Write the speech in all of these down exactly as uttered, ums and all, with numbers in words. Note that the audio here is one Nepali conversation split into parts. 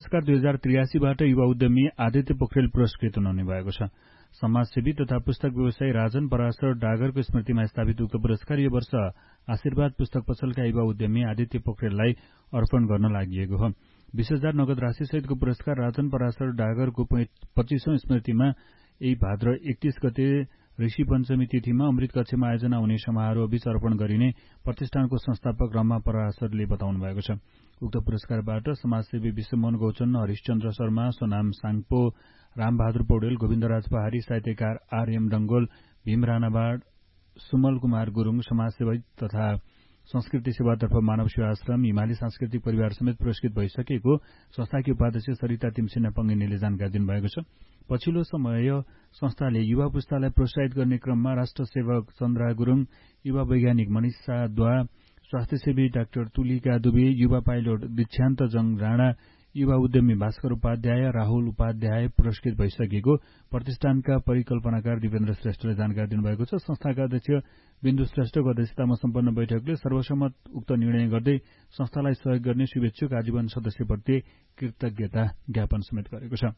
पुरस्कार दुई हजार त्रियासीबाट युवा उद्यमी आदित्य पोखरेल पुरस्कृत हुने भएको छ। समाजसेवी तथा पुस्तक व्यवसायी राजन पराशर डागरको स्मृतिमा स्थापित उक्त पुरस्कार यो वर्ष आशीर्वाद पुस्तक पसलका युवा उद्यमी आदित्य पोखरेललाई अर्पण गर्न लागि हो। बीस हजार नगद राशि सहितको पुरस्कार राजन पराशर डागरको पच्चीसौं स्मृतिमा यही भाद्र एकतीस गते ऋषि पञ्चमी तिथिमा अमृत कक्षमा आयोजना हुने समारोह बीच अर्पण गरिने प्रतिष्ठानको संस्थापक रमा पराशरले बताउनु भएको छ। उक्त पुरस्कारबाट समाजसेवी विश्वमोहन गौचन, हरिश्चन्द्र शर्मा, सोनाम साङपो, रामबहादुर पौडेल, गोविन्दराज पहाडी, साहित्यकार आरएम डंगोल, भीम राणावाड, सुमल कुमार गुरूङ, समाजसेवी तथा संस्कृति सेवातर्फ मानव सेवा आश्रम, हिमाली सांस्कृतिक परिवार समेत पुरस्कृत भइसकेको संस्थाकी उपाध्यक्ष सरिता तिमसिना पङ्गेनीले जानकारी दिनुभएको छ। पछिल्लो समय संस्थाले युवा पुस्तालाई प्रोत्साहित गर्ने क्रममा राष्ट्र सेवक चन्द्रा गुरूङ, युवा वैज्ञानिक मनिषा द्वा, स्वास्थ्यसेवी डाक्टर तुलिका दुबे, युवा पाइलट दीक्षान्त जङ राणा, युवा उद्यमी भास्कर उपाध्याय, राहुल उपाध्याय पुरस्कृत भइसकेको प्रतिष्ठानका परिकल्पनाकार दिवेन्द्र श्रेष्ठले जानकारी दिनुभएको छ। संस्थाका अध्यक्ष बिन्दु श्रेष्ठको अध्यक्षतामा सम्पन्न बैठकले सर्वसम्मत उक्त निर्णय गर्दै संस्थालाई सहयोग गर्ने शुभेच्छुक आजीवन सदस्यप्रति कृतज्ञता ज्ञापन समेत गरेको छ।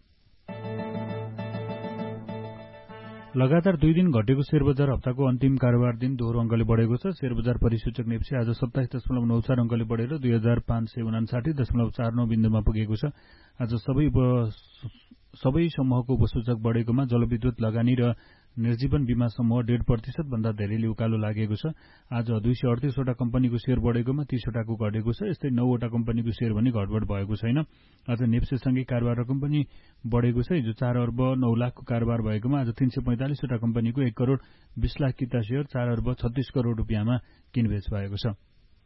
लगातार दुई दिन घटेको शेयर बजार हप्ताको अन्तिम कारोबार दिन दोहोरो अंकले बढ़ेको छ। शेयर बजार परिसूचक नेप्से आज सत्ताइस दशमलव नौ चार अंकले बढ़ेर दुई हजार पाँच सय उनासाठी दशमलव चार नौ बिन्दुमा पुगेको छ। आज सबै सबै समूहको उपसूचक बढ़ेकोमा जलविद्युत, लगानी र निर्जीवन बीमा समूह डेढ प्रतिशत भन्दा धेरैले उकालो लागेको छ। आज दुई सय अडतीसवटा कम्पनीको शेयर बढ़ेकोमा तीसवटाको घटेको छ। यस्तै नौवटा कम्पनीको शेयर पनि घटबढ भएको छैन। आज नेप्सेसँगै कारोबार रकम पनि बढ़ेको छ। हिजो चार अर्ब नौ लाखको कारोबार भएकोमा आज तीन सय पैंतालिसवटा कम्पनीको एक करोड़ बीस लाख किता शेयर चार अर्ब छत्तीस करोड़ रुपियाँमा किनबेच भएको छ।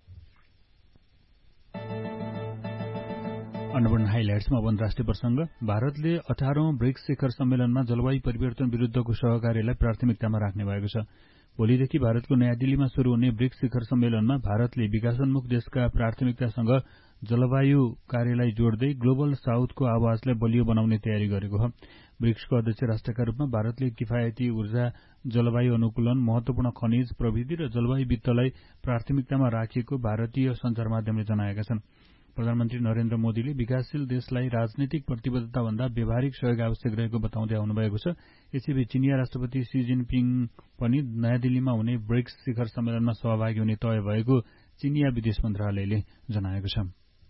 अन्नपूर्ण हाइलाइट्समा अब अन्तर्राष्ट्रिय प्रसंग। भारतले अठारौं ब्रिक्स शिखर सम्मेलनमा जलवायु परिवर्तन विरूद्धको सहकार्यलाई प्राथमिकतामा राख्ने भएको छ। भोलिदेखि भारतको नयाँ दिल्लीमा शुरू हुने ब्रिक्स शिखर सम्मेलनमा भारतले विकासोन्मुख देशका प्राथमिकतासँग जलवायु कार्यलाई जोड्दै ग्लोबल साउथको आवाजलाई बलियो बनाउने तयारी गरेको हो। ब्रिक्सको अध्यक्ष राष्ट्रका रूपमा भारतले किफायती ऊर्जा, जलवायु अनुकूलन, महत्वपूर्ण खनिज प्रविधि र जलवायु वित्तलाई प्राथमिकतामा राखिएको भारतीय सञ्चार माध्यमले जनाएका छन्। प्रधानमन्त्री नरेन्द्र मोदीले विकासशील देशलाई राजनीतिक प्रतिबद्धताभन्दा व्यावहारिक सहयोग आवश्यक रहेको बताउँदै आउनुभएको छ। यसैबीच चिनिया राष्ट्रपति शी जिनपिङ पनि नयाँ दिल्लीमा हुने ब्रिक्स शिखर सम्मेलनमा सहभागी हुने तय भएको चिनिया विदेश मन्त्रालयले जनाएको छ।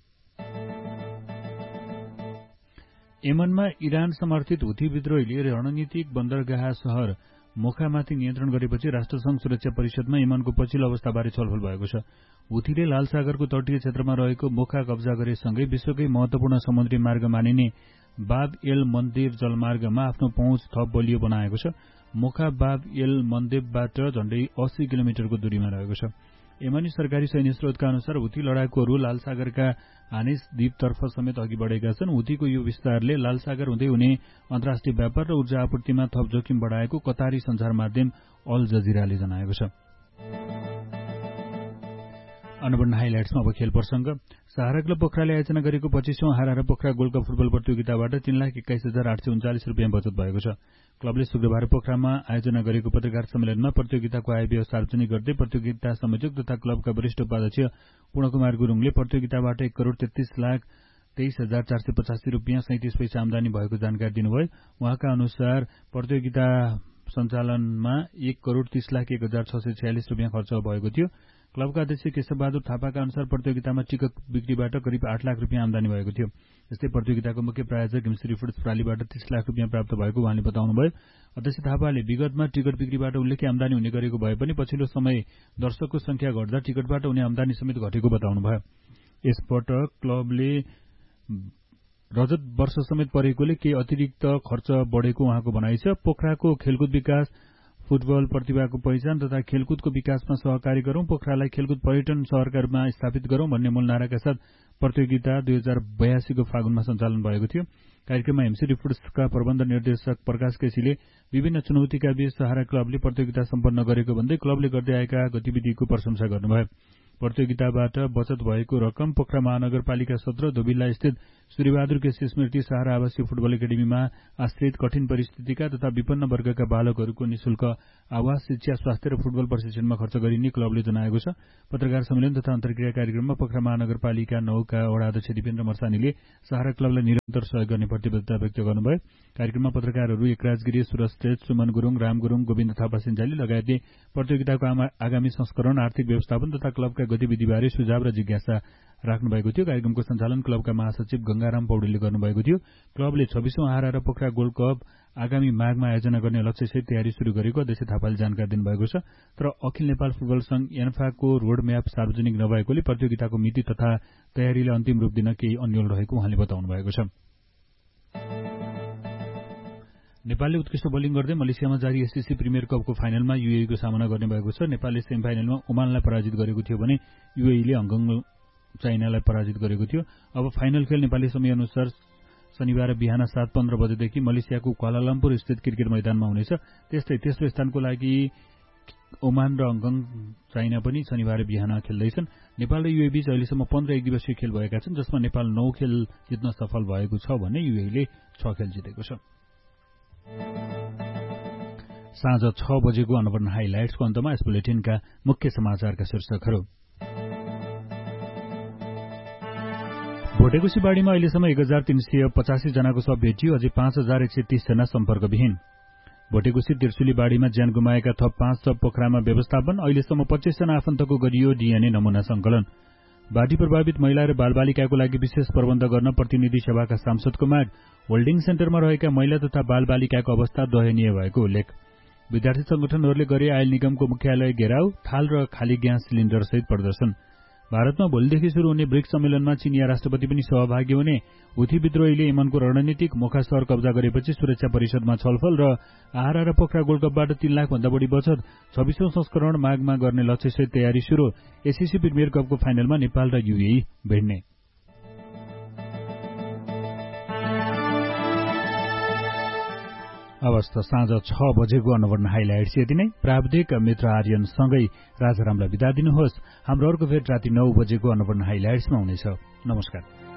यमनमा इरान समर्थित हुथी विद्रोहीले रणनीतिक बन्दरगाह शहर मोखामाथि नियन्त्रण गरेपछि राष्ट्रसंघ सुरक्षा परिषदमा यमनको पछिल्लो अवस्थाबारे छलफल भएको छ। हुथीले लाल सागरको तटीय क्षेत्रमा रहेको मोखा कब्जा गरेसँगै विश्वकै महत्वपूर्ण समुद्री मार्ग मानिने बाब एल मन्देब जलमार्गमा आफ्नो पहुँच थप बलियो बनाएको छ। मोखा बाब एल मन्देबबाट झण्डै अस्सी किलोमिटरको दूरीमा रहेको छ। यमनी सरकारी सैन्य स्रोतका अनुसार हुथी लडाकुहरू लाल सागरका हानिस द्वीपतर्फ समेत अघि बढ़ेका छन्। हुथीको यो विस्तारले लाल सागर हुँदै हुने अन्तर्राष्ट्रिय व्यापार र ऊर्जा आपूर्तिमा थप जोखिम बढ़ाएको कतारी सञ्चार माध्यम अल जजिराले जनाएको छ। अन्नपूर्ण हाइलाइट्समा अब खेल प्रसंग। सहारा क्लब पोखराले आयोजना गरेको पच्चीसौं हारा पोखरा गोल्ड कप फुटबल प्रतियोगिताबाट तीन लाख एक्काइस हजार आठ सय उन्चालिस रुपियाँ बचत भएको छ। क्लबले शुक्रबार पोखरामा आयोजना गरेको पत्रकार सम्मेलनमा प्रतियोगिताको आयव्यय सार्वजनिक गर्दै प्रतियोगिता संयोजक तथा क्लबका वरिष्ठ उपाध्यक्ष पूर्णकुमार गुरूङले प्रतियोगिताबाट एक करोड़ तेत्तीस लाख तेइस हजार चार सय पचासी रुपियाँ सैंतिस पैसा आमदानी भएको जानकारी दिनुभयो। उहाँका अनुसार प्रतियोगिता सञ्चालनमा एक करोड़ तीस लाख एक हजार छ सय छयालिस रुपियाँ खर्च भएको थियो। क्लबका अध्यक्ष केशवबहादुर थापाका अनुसार प्रतियोगितामा टिकट बिक्रीबाट करिब आठ लाख रुपियाँ आमदानी भएको थियो। यस्तै प्रतियोगिताको मुख्य प्रायोजक हिमश्री फुड्स प्रालीबाट तीस लाख रुपियाँ प्राप्त भएको उहाँले बताउनुभयो। अध्यक्ष थापाले विगतमा टिकट बिक्रीबाट उल्लेख्य आमदानी हुने गरेको भए पनि पछिल्लो समय दर्शकको संख्या घट्दा टिकटबाट हुने आमदानी समेत घटेको बताउनुभयो। यसपटक क्लबले रजत वर्ष समेत परेकोले केही अतिरिक्त खर्च बढ़ेको उहाँको भनाइ छ। पोखराको खेलकुद विकास, फुटबल प्रतिभाको पहिचान तथा खेलकुदको विकासमा सहकारी गरौं, पोखरालाई खेलकुद पर्यटन शहरका रूपमा स्थापित गरौं भन्ने मूल नाराका साथ प्रतियोगिता दुई हजार बयासीको फागुनमा सञ्चालन भएको थियो। कार्यक्रममा हिमश्री फुड्सका प्रबन्ध निर्देशक प्रकाश केसीले विभिन्न चुनौतीका बीच सहारा क्लबले प्रतियोगिता सम्पन्न गरेको भन्दै क्लबले गर्दै आएका गतिविधिको प्रशंसा गर्नुभयो। प्रतियोगिताबाट बचत भएको रकम पोखरा महानगरपालिका सत्र दोबिल्ला स्थित सूर्यबहादुर केसी स्मृति सहारा आवासीय फुटबल एकाडेमीमा आश्रित कठिन परिस्थितिका तथा विपन्न वर्गका बालकहरूको निशुल्क आवास, शिक्षा, स्वास्थ्य र फुटबल प्रशिक्षणमा खर्च गरिने क्लबले जनाएको छ। पत्रकार सम्मेलन तथा अन्तर्क्रिया कार्यक्रममा पोखरा महानगरपालिका नौका वडाध्यक्ष दिपेन्द्र मर्सानीले सहारा क्लबलाई निरन्तर सहयोग गर्ने प्रतिबद्धता व्यक्त गर्नुभयो। कार्यक्रममा पत्रकारहरू एकराज गिरी, सुरज श्रेष्ठ, सुमन गुरुङ, राम गुरुङ, गोविन्द थापा सिन्जाली लगायतले प्रतियोगिताको आगामी संस्करण, आर्थिक व्यवस्थापन तथा क्लबका गतिविधिबारे सुझाव र जिज्ञासा राख्नुभएको थियो। कार्यक्रमको सञ्चालन क्लबका महासचिव गंगाराम पौडेलले गर्नुभएको थियो। क्लबले छब्बीसौं आहारा र पोखरा गोल्ड कप आगामी माघमा आयोजना गर्ने लक्ष्यसहित तयारी शुरू गरेको अध्यक्ष थापाले जानकारी दिनुभएको छ। तर अखिल नेपाल फुटबल संघ एन्फाको रोडम्याप सार्वजनिक नभएकोले प्रतियोगिताको मिति तथा तयारीले अन्तिम रूप दिन केही अन्यल रहेको उहाँले बताउनु भएको छ। नेपालले उत्कृष्ट बोलिङ गर्दै मलेसियामा जारी एससीसी प्रिमियर कपको फाइनलमा युएईको सामना गर्ने भएको छ। नेपालले सेमी फाइनलमा ओमानलाई पराजित गरेको थियो भने युएईले हङकङ चाइनालाई पराजित गरेको थियो। अब फाइनल खेल नेपाली समयअनुसार शनिबार बिहान सात पन्ध्र बजेदेखि मलेसियाको क्वालालम्पुर स्थित क्रिकेट मैदानमा हुनेछ। त्यस्तै तेस्रो स्थानको लागि ओमान र हङकङ चाइना पनि शनिबार बिहान खेल्दैछन्। नेपाल र युएई बीच अहिलेसम्म पन्ध्र एक दिवसीय खेल भएका छन्, जसमा नेपाल नौ खेल जित्न सफल भएको छ भने युएईले छ खेल जितेको छ। साँझ छ बजेको अनबर्न हाइलाइट्सको अन्तमा यस बुलेटिनका मुख्य समाचारका शीर्षकहरू। भोटेकोशी बाढीमा अहिलेसम्म एक हजार तीन सय पचासी जनाको शव भेटियो। अझै पाँच हजार एक सय तीस जना सम्पर्कविहीन। भोटेकोशी त्रिशुली बाढीमा ज्यान गुमाएका थप पाँच शव पोखरामा व्यवस्थापन। अहिलेसम्म पच्चीस जना आफन्तको गरियो डीएनए नमूना संकलन। बाढी प्रभावित महिला र बालबालिकाको लागि विशेष प्रबन्ध गर्न प्रतिनिधि सभाका सांसदको माग। होल्डिङ सेन्टरमा रहेका महिला तथा बालबालिकाको अवस्था दयनीय भएको उल्लेख। विद्यार्थी संगठनहरूले गरे आयल निगमको मुख्यालय घेराउ। थाल र खाली ग्यास सिलिण्डर सहित प्रदर्शन। भारतमा भोलिदेखि शुरू हुने ब्रिक्स सम्मेलनमा चीनिया राष्ट्रपति पनि सहभागी हुने। हुथी विद्रोहीले यमनको रणनीतिक मोखा शहर कब्जा गरेपछि सुरक्षा परिषदमा छलफल र आहारा र पोखरा गोल्ड कपबाट तीन लाख भन्दा बढी बचत। छब्बीसौं संस्करण माघमा गर्ने लक्ष्यसहित तयारी शुरू। एससीसी प्रिमियर कपको फाइनलमा नेपाल र युएई भिड्ने। अवस्था साँझ छ बजेको अनबर्न हाइलाइट्स यति नै। प्राविधिक मित्र आर्यनसँगै राजारामलाई बिदा दिनुहोस्। हाम्रो अर्को भेट राति नौ बजेको अनबर्न हाइलाइट्समा हुनेछ। नमस्कार।